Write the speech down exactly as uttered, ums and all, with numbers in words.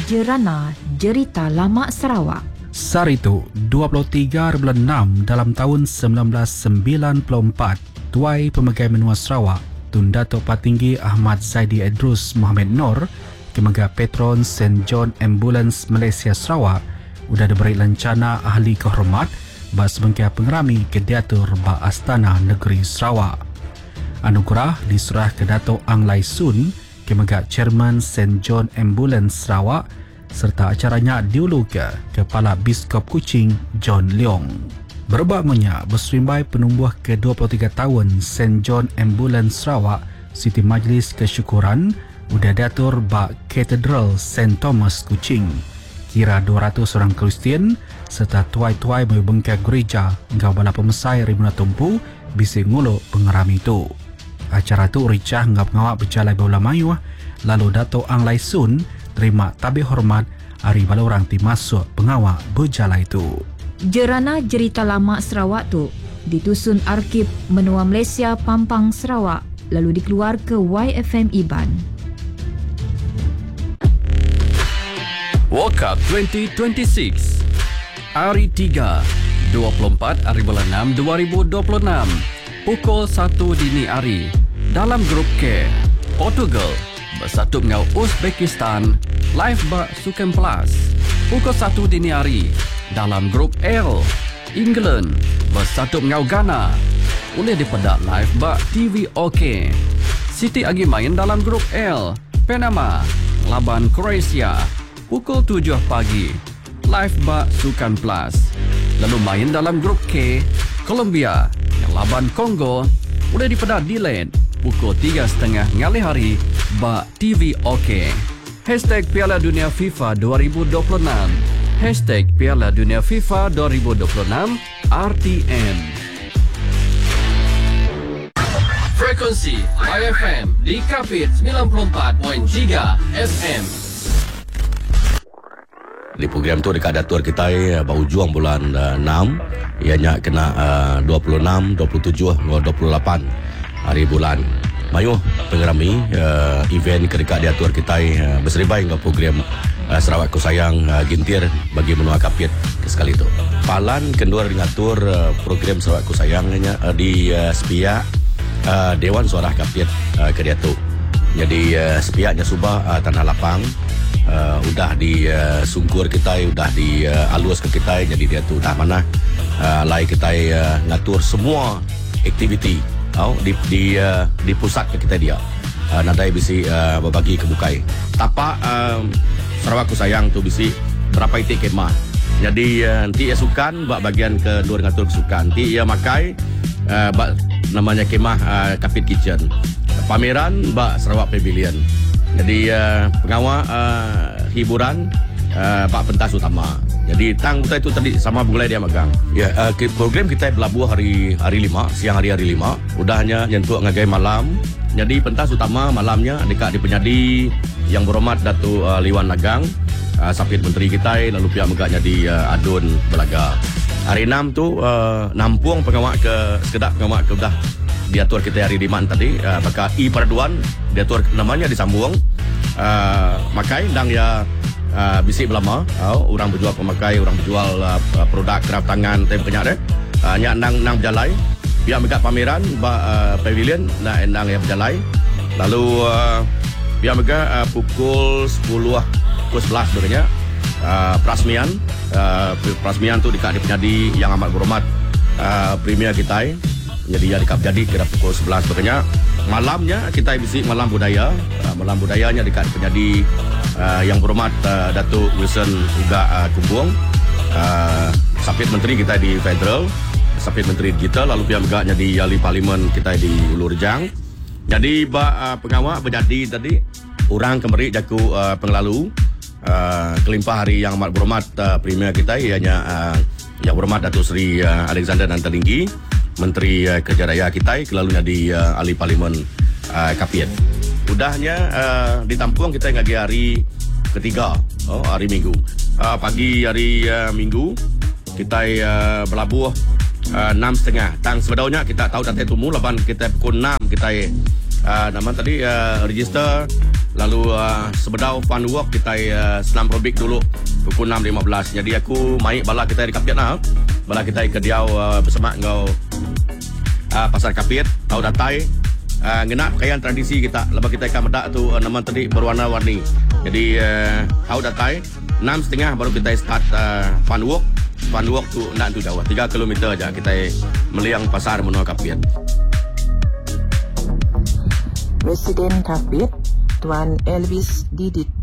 Jerana Jerita Lama Sarawak. S A R itu dua puluh tiga bulan enam dalam tahun sembilan belas sembilan puluh empat, Tuai Pemegai Menua Sarawak, Tun Datuk Patinggi Ahmad Zaidi Idrus Mohamed Nur, Kemegai Patron Saint John Ambulance Malaysia Sarawak, sudah diberi lencana ahli kehormat bak sebengkai pengerami ke diatur bak Astana Negeri Sarawak. Anugerah diserah ke Datuk Ang Lai Sun, Kemegai Chairman Saint John Ambulance Sarawak, serta acaranya diulu ke Kepala Biskop Kuching John Leong. Berbaknya berserimbai penumbuh ke dua puluh tiga tahun Saint John Ambulance Sarawak, Siti Majlis Kesyukuran udah diatur bak Katedral Saint Thomas Kuching. Kira dua ratus orang Kristian serta tuai-tuai membengkai gereja ngau bala pemesai Rimuna Tumpu bisi nguluk pengerami itu. Acara tu ricah ngau pengawak berjalai Baula Mayu, lalu Dato' Ang Lai Sun terima tabik hormat hari bala orang ti masuk pengawak berjalai itu. Jerana Jerita Lama Sarawak tu ditusun Arkib Menua Malaysia Pampang Sarawak, lalu dikeluar ke Y F M Iban. World Cup dua ribu dua puluh enam Hari tiga dua puluh empat hari bulan enam dua ribu dua puluh enam pukul satu dini hari dalam grup K, Portugal bersatu dengan Uzbekistan live bak Sukan Plus. Pukul satu dini hari dalam grup L, England bersatu dengan Ghana boleh dipedak live bak T V OK. Siti lagi main dalam grup L, Panama laban Croatia pukul tujuh pagi live bak Sukan Plus. Lalu main dalam grup K, Colombia yang laban Kongo boleh dipedak delayed pukul tiga tiga puluh ngali hari bak T V OK. Hashtag Piala Dunia FIFA dua ribu dua puluh enam. Hashtag Piala Dunia FIFA dua ribu dua puluh enam R T N. Frekuensi Y F M di Kapit sembilan puluh empat titik tiga F M. Di program tu dekat datur kita berhujung bulan uh, enam, ianya kena uh, dua puluh enam, dua puluh tujuh, dua puluh lapan hari bulan. Mayuh pengerami uh, event ke dekat diatur kita uh, berseribai dengan program uh, Sarawak Ku Sayang uh, Gintir bagi menua kapit ke sekali itu. Palan kendua mengatur uh, program Sarawak Ku Sayang uh, di uh, sepiak uh, Dewan Suara Kapit uh, ke diatur. Jadi uh, sepiaknya subah uh, Tanah Lapang uh, udah di uh, sungkur kita, udah di uh, alus ke kita, jadi dia tu dah mana uh, lai kita uh, ngatur semua aktiviti oh, di di uh, di pusat ke kita dia. Uh, nadai bisi uh, berbagi kebukai. Tapak uh, Sarawak Ku Sayang tu bisi berapa itik kemah. Jadi uh, nanti ia sukan bak bagian ke luar ngatur kesukan. Nanti ia makai uh, bak namanya kemah uh, Kapit Kitchen. Pameran bak Sarawak Pavilion. Jadi uh, pengawal uh, hiburan uh, bak pentas utama. Jadi tang kita itu tadi sama mulai dia megang. Ya, uh, program kita berlabuh hari hari lima, siang hari hari lima. Udahnya nyentuh ngagai malam. Jadi pentas utama malamnya dekat di penyadi yang berhormat Datuk uh, Liwan Nagang, uh, Sapit Menteri kita, lalu pihak megaknya di uh, Adun Belaga. Hari enam tu uh, nampung pengawak ke sekedap pengawak ke udah diatur kita hari lima tadi, uh, maka I Perduan diatur namanya disambung. Uh, makai dan ya Uh, bisik belama, uh, orang berjual pemakai, orang berjual uh, produk kraft tangan, tem kenyak deh. Uh, nyak nang nang berjalai, pihak megat pameran, ba, uh, pavilion, nak nang yang berjalai. Lalu uh, pihak megat uh, pukul sepuluh, pukul sebelas sebenarnya uh, perasmian, uh, perasmian tu dekat di penyadi yang amat berhormat uh, premier kita. Jadi ya dekat jadi kira pukul sebelas sebenarnya. Malamnya kita bisik malam budaya, uh, malam budayanya dekat di penyadi. Uh, yang berhormat uh, Datuk Wilson Uga uh, Kumbung, uh, Sapit Menteri kita di Federal, Sapit Menteri Digital, lalu pihak megaknya di Ahli Parlimen kita di Ulu Rejang. Jadi ba, uh, pengawal berjadi tadi orang kemeri jaku uh, penglalu uh, kelimpah hari yang amat berhormat uh, premier kita ianya uh, yang berhormat Datuk Seri uh, Alexander Nantalinggi, Menteri uh, Kerja Raya kita, kelalunya di uh, Ahli Parlimen uh, Kapit. Udahnya uh, ditampung kita ngagi hari ketiga, oh, hari Minggu. Uh, pagi hari uh, Minggu kita uh, berlabuh uh, enam setengah. Tang sebelumnya kita tahu datang tumu laban kita pukul enam kita uh, nama tadi uh, register. Lalu uh, sebedau fun walk kita uh, senam aerobik dulu pukul enam lima belas. Jadi aku main bala kita di Kapit lah. Bala kita ke Diau uh, bersama ngau uh, pasar Kapit tahu datai uh, ngena pakaian tradisi kita. Lepas kita akan medak tu uh, nama tadi berwarna-warni. Jadi uh, tahu datai enam setengah baru kita start uh, fun walk. Fun walk tu nak tu jauh tiga kilometer aja kita meliang pasar menua Kapit. Residen Kapit Tuan Elvis Didit